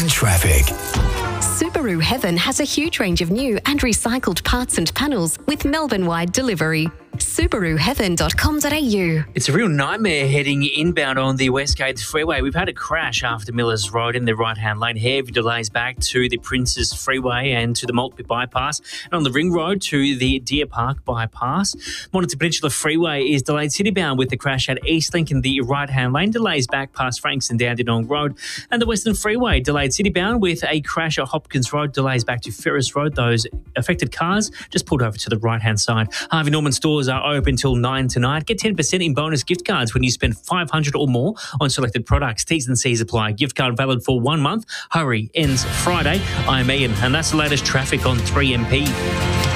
Melbourne traffic. Subaru Heaven has a huge range of new and recycled parts and panels with Melbourne-wide delivery. SubaruHeaven.com.au. It's a real nightmare heading inbound on the Westgate Freeway. We've had a crash after Millers Road in the right-hand lane. Heavy delays back to the Princes Freeway and to the Maltby Bypass. And on the Ring Road to the Deer Park Bypass. Mornington Peninsula Freeway is delayed citybound with the crash at Eastlink in the right-hand lane. Delays back past Frankston down Dandenong Road. And the Western Freeway delayed citybound with a crash at Hopkins Road. Delays back to Ferris Road. Those affected cars just pulled over to the right-hand side. Harvey Norman stores are open till 9 tonight. Get 10% in bonus gift cards when you spend $500 or more on selected products. T's and C's apply. Gift card valid for 1 month. Hurry ends Friday. I'm Ian, and that's the latest traffic on 3MP.